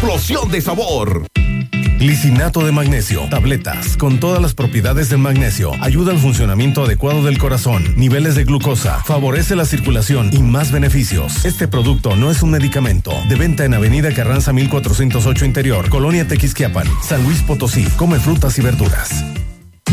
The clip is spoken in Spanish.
explosión de sabor. Glicinato de magnesio, tabletas, con todas las propiedades del magnesio, ayuda al funcionamiento adecuado del corazón, niveles de glucosa, favorece la circulación y más beneficios. Este producto no es un medicamento. De venta en Avenida Carranza 1408 Interior, Colonia Tequisquiapan, San Luis Potosí. Come frutas y verduras.